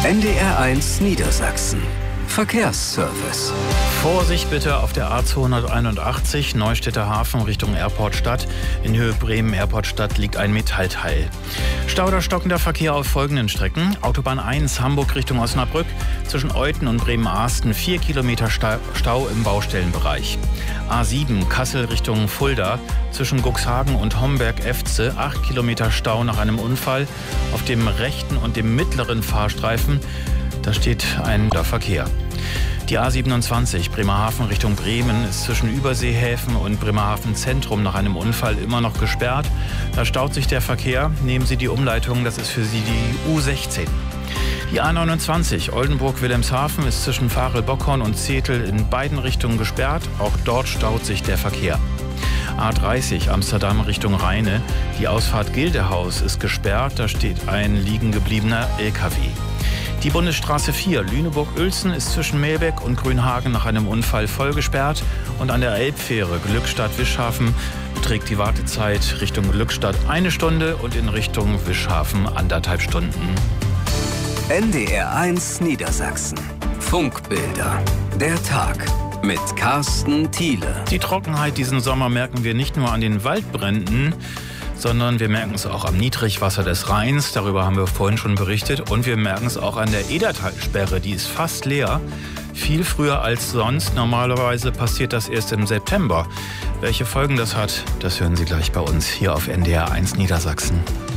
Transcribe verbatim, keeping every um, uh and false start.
N D R eins Niedersachsen. Verkehrsservice. Vorsicht bitte auf der A zweihunderteinundachtzig Neustädter Hafen Richtung Airportstadt. In Höhe Bremen-Airportstadt liegt ein Metallteil. Stau oder stockender Verkehr auf folgenden Strecken. Autobahn eins Hamburg Richtung Osnabrück. Zwischen Euthen und Bremen-Ahsten vier Kilometer Stau im Baustellenbereich. A sieben Kassel Richtung Fulda. Zwischen Cuxhaven und Homberg-Efze acht Kilometer Stau nach einem Unfall. Auf dem rechten und dem mittleren Fahrstreifen, da steht ein Verkehr. Die A siebenundzwanzig Bremerhaven Richtung Bremen ist zwischen Überseehäfen und Bremerhaven Zentrum nach einem Unfall immer noch gesperrt. Da staut sich der Verkehr. Nehmen Sie die Umleitung, das ist für Sie die U sechzehn. Die A neunundzwanzig Oldenburg-Wilhelmshaven ist zwischen Varel-Bockhorn und Zetel in beiden Richtungen gesperrt. Auch dort staut sich der Verkehr. A dreißig Amsterdam Richtung Rheine. Die Ausfahrt Gildehaus ist gesperrt. Da steht ein liegen gebliebener L K W. Die Bundesstraße vier Lüneburg-Uelzen ist zwischen Melbeck und Grünhagen nach einem Unfall voll gesperrt. Und an der Elbfähre Glückstadt-Wischhafen beträgt die Wartezeit Richtung Glückstadt eine Stunde und in Richtung Wischhafen anderthalb Stunden. N D R eins Niedersachsen. Funkbilder. Der Tag mit Carsten Thiele. Die Trockenheit diesen Sommer merken wir nicht nur an den Waldbränden, sondern wir merken es auch am Niedrigwasser des Rheins. Darüber haben wir vorhin schon berichtet. Und wir merken es auch an der Edertalsperre. Die ist fast leer. Viel früher als sonst. Normalerweise passiert das erst im September. Welche Folgen das hat, das hören Sie gleich bei uns hier auf N D R eins Niedersachsen.